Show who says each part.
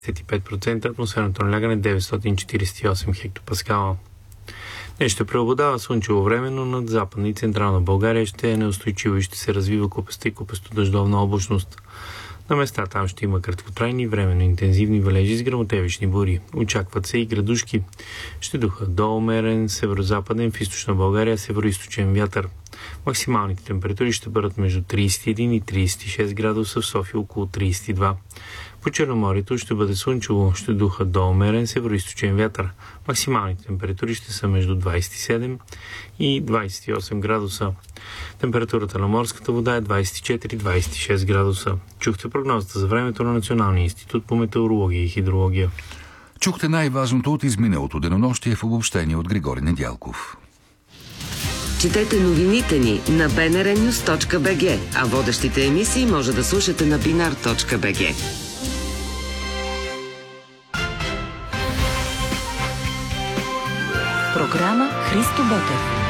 Speaker 1: 95%, атмосферното налягане 948 хектопаскала. Днес ще преобладава слънчево време, но над западна и централна България ще е неустойчиво и ще се развива купеста и купесто-дъждовна облачност. На места там ще има краткотрайни, временно интензивни валежи с гръмотевични бури. Очакват се и градушки. Ще духат до умерен северо-западен, в източна България северо-источен вятър. Максималните температури ще бъдат между 31 и 36 градуса, в София около 32. По Черноморието ще бъде слънчево, ще духат до умерен северо-источен вятър. Максималните температури ще са между 27 и 28 градуса. Температурата на морската вода е 24-26 градуса. Чухте прогнозата за времето на Националния институт по метеорология и хидрология.
Speaker 2: Чухте най-важното от изминалото денонощие в обобщение от Григорий Недялков.
Speaker 3: Четете новините ни на bnrnews.bg, а водещите емисии може да слушате на binar.bg.
Speaker 4: Програма Христо Ботев.